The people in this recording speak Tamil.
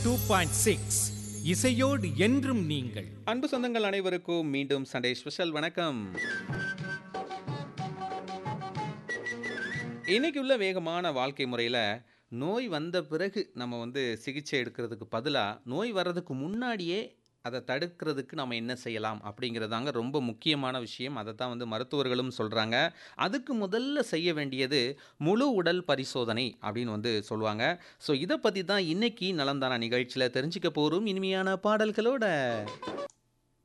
102.6 இசையோடு என்றும் நீங்கள். அன்பு சொந்தங்கள் அனைவருக்கும் மீண்டும் சண்டே ஸ்பெஷல் வணக்கம். இன்னைக்கு உள்ள வேகமான வாழ்க்கை முறையில் நோய் வந்த பிறகு நம்ம சிகிச்சை எடுக்கிறதுக்கு பதிலாக நோய் வர்றதுக்கு முன்னாடியே அதை தடுக்கிறதுக்கு நம்ம என்ன செய்யலாம் அப்படிங்கிறதாங்க ரொம்ப முக்கியமான விஷயம். அதை தான் மருத்துவர்களும் சொல்கிறாங்க. அதுக்கு முதல்ல செய்ய வேண்டியது முழு உடல் பரிசோதனை அப்படின்னு சொல்லுவாங்க. ஸோ இதை பற்றி தான் இன்னைக்கு நலந்தான நிகழ்ச்சியில் தெரிஞ்சுக்க போகிறோம் இனிமையான பாடல்களோட.